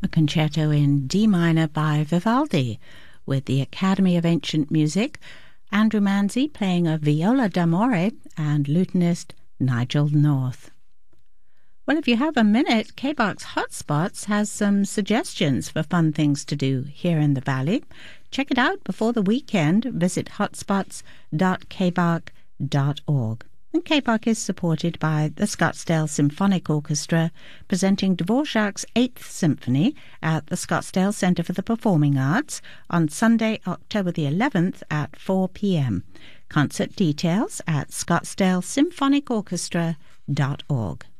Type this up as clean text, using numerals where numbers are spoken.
a concerto in D minor by Vivaldi, with the Academy of Ancient Music, Andrew Manzi playing a viola d'amore, and lutenist Nigel North. Well, if you have a minute, KBARC's Hotspots has some suggestions for fun things to do here in the Valley. Check it out before the weekend. Visit hotspots.kbarc.org. And KBARC is supported by the Scottsdale Symphonic Orchestra, presenting Dvorak's 8th Symphony at the Scottsdale Center for the Performing Arts on Sunday, October the 11th at 4 p.m. Concert details at scottsdalesymphonicorchestra.org.